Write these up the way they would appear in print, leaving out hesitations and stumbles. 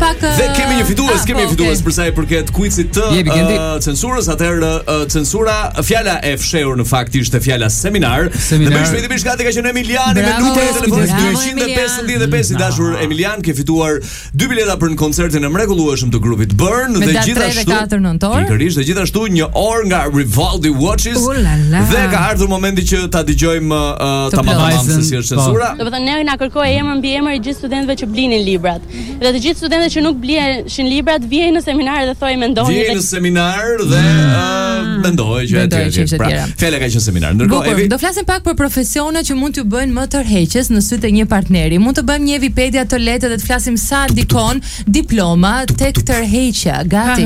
pak Dhe kemi një fitues për sa i përket quizit të censurës. Atëherë censura, fjala e fshehur në fakt ishte fjala seminar. Dhe më shpejtisht gati ka qenë Emiliani me numrin e telefonit 255 i dashur Emilian, ke fituar 2 bileta për në koncertin e mrekullueshëm të grupit Burn dhe gjithashtu gjithashtu një orë nga Rivaldi Watches. Dhe ka ardhur momenti që ta dëgjojmë tamam se si është censura. Do të thënë ne na kërkoi emër mbi emër i gjithë studentëve që blinin librat. Dhe të gjithë studentët që nuk blihen librat vijnë në seminar dhe thojnë mendoni. Vijnë në seminar dhe mendoj që pra, fjala ka qenë seminar. Ndërkohë Evi, do flasim pak për profesione që mund t'ju bëjnë më tërheqës në sytë e një partneri. Mund të bëjmë një Wikipedia të lehtë dhe të flasim sa ndikon diploma tek tërheqja. Gati.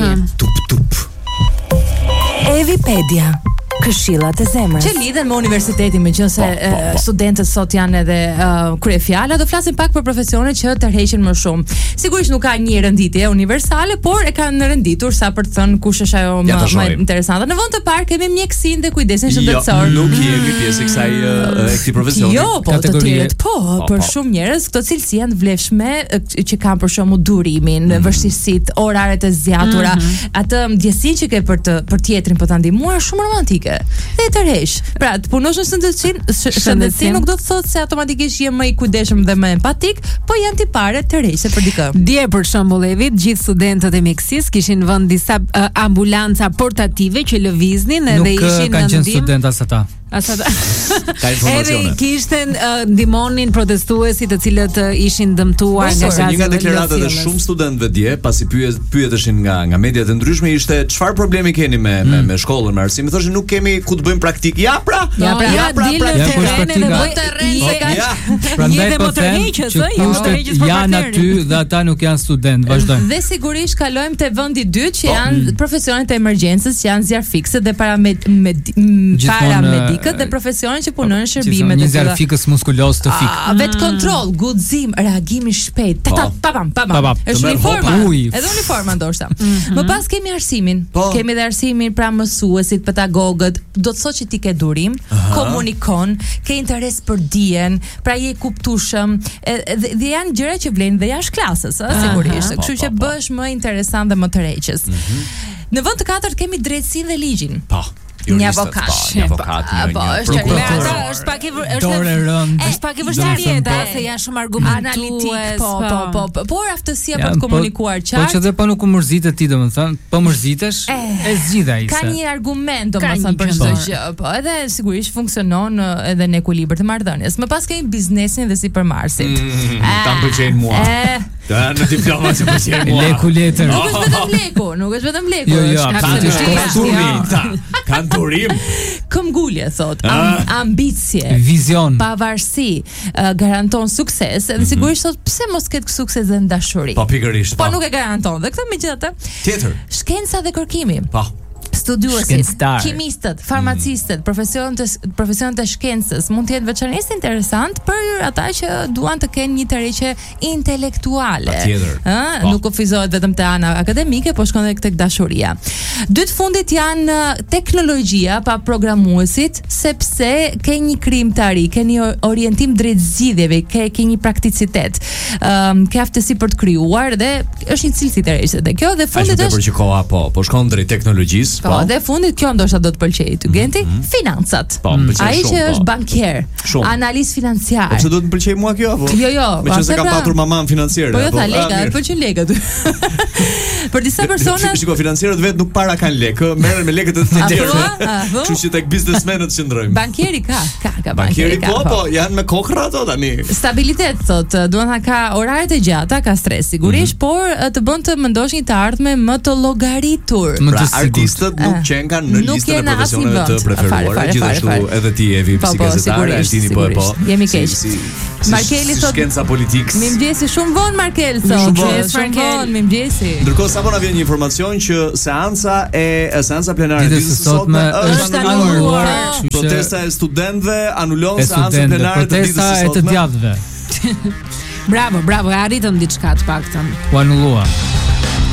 Evipedia. Këshillat e zemrës. Që lidhen me universitetin, meqense studentët sot janë edhe kryefjala, do flasim pak për profesione që tërheqin më shumë. Sigurisht nuk ka një renditje universale, por e kanë renditur sa për të thënë kush është ajo më interesante. Në vend të parë kemi mjekësinë dhe kujdesin shëndetësor. Jo, nuk jemi pjesë e kësaj këtij profesioni. Jo, po të tjerët për shumë njerëz këto cilësi janë të vlefshme që kanë për shembull durimin, vështirësitë, oraret e zgjatura, atë ndjesinë që ke për tjetrin për ta ndihmuar shumë romantike. Dhe tërheq. Pra, të punosh në shëndetësi nuk do të thotë se automatikisht je më i kujdesshëm dhe më empatik, po janë tipare tërheqse për dikë. Dje për shembull Evit, gjithë studentët e mjekësisë kishin vënë disa ambulanca portative që lëviznin edhe ishin në kanë qenë studentë as ata. Ka informacione. Edhe kishten ndihmonin protestuesit të cilët ishin dëmtuar nga gazi. Një nga deklaratat e shumë studentëve dje, pasi pyeteshin nga mediat e ndryshme, ishte çfarë problemi keni me shkollën, me arsimin. Thoshin nuk kemi ku të bëjmë praktik. Ja pra. Prandaj po them që kushtet janë aty dhe ata nuk janë studentë. Vazhdojmë. Dhe sigurisht kalojmë te vendi i dytë që janë profesionet e emergjencës, që janë zjarr fikse dhe paramedikët dhe profesionet që punojnë në shërbime të zjarr fikës muskuloz të fik. Vet kontroll, guxim, reagimi shpejt. Është uniforma. Edhe uniforma ndoshta. Më pas kemi arsimin. Kemi edhe arsimin pra mësuesit, pedagogët, do të thotë që ti ke durim, komunikon, ke interes për dijen, pra je kuptueshëm, dhe janë gjëra që vlen dhe jashtë klasës, sigurisht. Kështu që bëhesh më interesant dhe më tërheqës. Në vend të katërt kemi drejtsinë dhe ligjin. Një avokat, është pak e vështirë se janë shumë argumentues. Por aftësia për të komunikuar qartë. Po që dhe po nuk u mërzitet ti, domethënë, po mërzitesh, e zgjidh ai. Ka një argument domethënë për çdo gjë. Po edhe sigurisht funksionon edhe në ekuilibër të marrëdhënies. Më pas kemi biznesin dhe sipërmarrësit. Ta pëlqejnë mua. Në diploma që pëlqejnë mua. Leku letër. Nuk është vetëm leku. Jo, kanë durim. Këmbgulje thot, ambicie, vizion, pavarësi, garanton sukses. Dhe sigurisht thot, pse mos ketë sukses dhe në dashuri? Po pikërisht. Po nuk e garanton. Dhe këtë megjithatë. Tjetër. Shkenca dhe kërkimi. Po. Studiuesit, kimistët, farmacistët, profesionet e shkencës mund të jetë veçanërisht interesant për ata që duan të kenë një tërheqje intelektuale. Nuk kufizohet vetëm te ana akademike, po shkon edhe tek dashuria. Dy të fundit janë teknologjia pa programuesit, sepse ke një krijimtari, ke një orientim drejt zgjidhjeve, ke një prakticitet, ke aftësi për të krijuar dhe është një cilësi tërheqëse. Dhe kjo dhe fundit është për që koha po shkon drejt teknologjisë. Po, dhe fundit kjo ndoshta do të pëlqejë ty Genti, financat. Ai që është bankier, analist financiar. Po çdo do të pëlqejë mua kjo apo? Jo. Meqense kam patur maman financiere. Po jo tha lega, pëlqen lega ty. Për disa persona, shiko, financierët vet nuk para kanë lekë, merren me lekët e të tjerë. Kështu që tek biznesmenët qëndrojmë. Bankieri ka bankieri po, janë me kokra ato tani. Stabilitet thot, duan ta ka oraret e gjata, ka stres sigurisht, por të bën të mendosh një të ardhme më të llogaritur. Artistët nuk qenë kanë në listën e profesioneve të preferuara, gjithashtu edhe ti Evi si gazetar, Altini po. Jemi keq. Markeli thot shkenca politik. Mirëmëngjesi, shumë vonë Markel thot. Shumë vonë, mirëmëngjesi. Ndërkohë sapo na vjen një informacion që seanca plenare ditës së sotme është anuluar. Protesta e studentëve anulon seancën plenare të ditës së sotme. Protesta e të djathtëve. Bravo, arritëm diçka të paktën. U anullua.